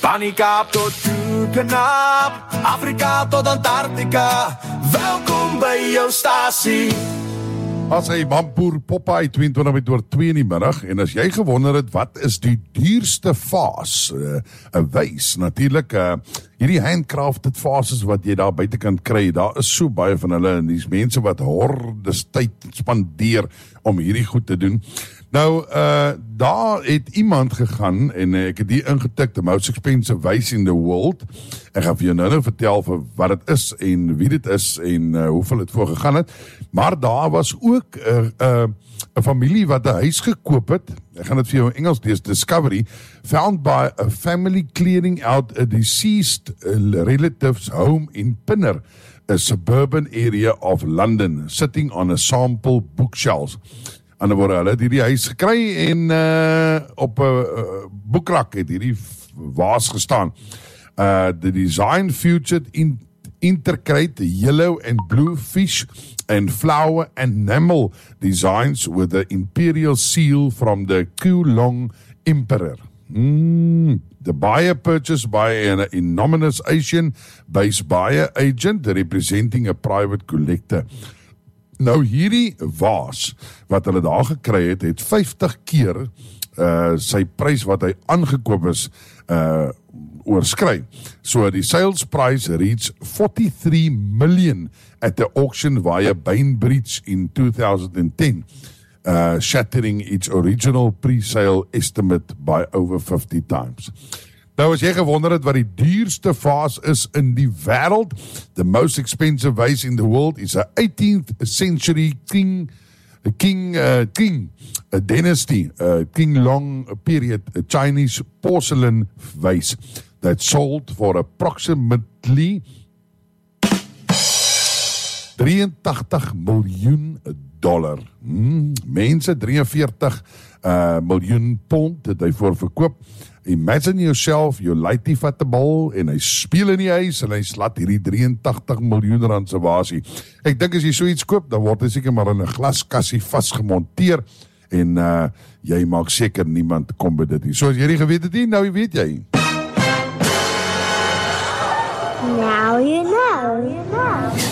Van die Kaap tot Koekenaap, Afrika tot Antarktika, welkom by jou stasie. As hy Mampoer Popeye 22 met oor 2 in die middag, en as jy gewonder het, wat is die duurste vaas? 'n wys, natuurlik, hierdie handcrafted vases wat jy daar buite kan kry, daar is so baie van hulle, en die mense wat hordes tyd spandeer om hierdie goed te doen. Nou, daar het iemand gegaan, en ek het hier ingetik, the most expensive vase in the world. Ek gaan vir jou nou vertel vir wat het is, en wie dit is, en hoeveel het voor gegaan het. Maar daar was ook 'n familie wat 'n huis gekoop het, ek gaan dit vir jou in Engels lees, Discovery, found by a family clearing out a deceased relative's home in Pinner, a suburban area of London, sitting on a sample bookshelves. Ander woorde, hulle het hierdie huis gekry en op 'n boekrak het hierdie vaas gestaan. The design featured intricate yellow and blue fish and flower enamel designs with the imperial seal from the Kulong Emperor. The buyer purchased by an anonymous Asian-based buyer agent representing a private collector. Nou hierdie vaas wat hulle daar gekry het, het 50 keer sy prys wat hy aangekoop is oorskry. So die sales price reached 43 million at the auction via Bainbridge in 2010, shattering its original pre-sale estimate by over 50 times. Nou as jy gewonder het wat die duurste vaas is in die wêreld, the most expensive vase in the world is a 18th century king dynasty, King Long period, a Chinese porcelain vase that sold for approximately $83 miljoen. Mense, 43 miljoen pond het hy voor verkoop. Imagine yourself, jou laitie vat 'n bal en hy speel in die huis en hy slat hierdie 83 miljoen rand se vasie. Ek dink as jy so iets koop, dan word hy seker maar in 'n glaskassie vasgemonteer en jy maak seker niemand kom by dit nie. So as jy nie geweet het nie, nou weet jy. Now you know.